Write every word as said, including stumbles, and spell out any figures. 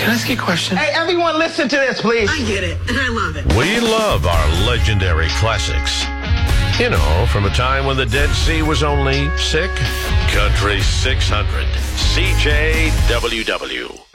Can I ask you a question? Hey, everyone, listen to this, please. I get it, and I love it. We love our legendary classics. You know, from a time when the Dead Sea was only sick. Country six hundred. C J W W.